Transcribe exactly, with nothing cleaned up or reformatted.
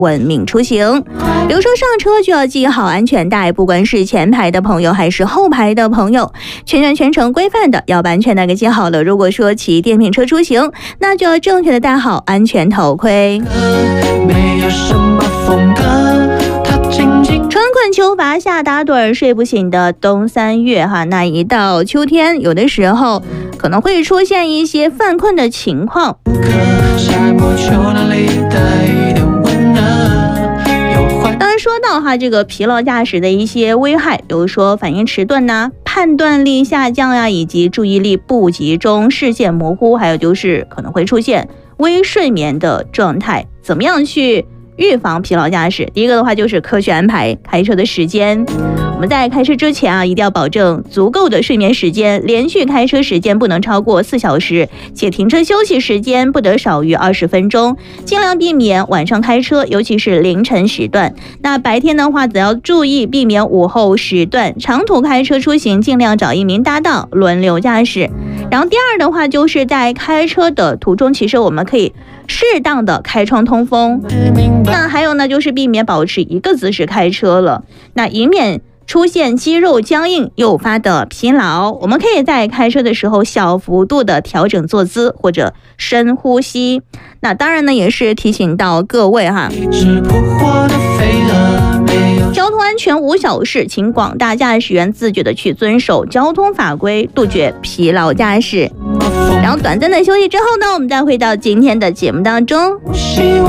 文明出行。比如说上车就要系好安全带，不管是前排的朋友还是后排的朋友，全全全程规范的要把安全带给系好了。如果说骑电瓶车出行，那就要正确的戴好安全头盔。没有什么风格，春困秋乏夏打盹睡不醒的冬三月哈，那一到秋天，有的时候可能会出现一些犯困的情况。当然说到哈这个疲劳驾驶的一些危害，比如说反应迟钝呐、判断力下降呀、啊，以及注意力不集中、视线模糊，还有就是可能会出现微睡眠的状态。怎么样去预防疲劳驾驶？第一个的话就是科学安排开车的时间。我们在开车之前啊，一定要保证足够的睡眠时间，连续开车时间不能超过四小时，且停车休息时间不得少于二十分钟，尽量避免晚上开车，尤其是凌晨时段。那白天的话，则要注意避免午后时段。长途开车出行，尽量找一名搭档轮流驾驶。然后第二的话，就是在开车的途中，其实我们可以适当的开窗通风。那还有呢，就是避免保持一个姿势开车了，那以免出现肌肉僵硬诱发的疲劳。我们可以在开车的时候小幅度的调整坐姿或者深呼吸。那当然呢，也是提醒到各位哈，交通安全无小事，请广大驾驶员自觉的去遵守交通法规，杜绝疲劳驾驶。然后短暂的休息之后呢，我们再回到今天的节目当中。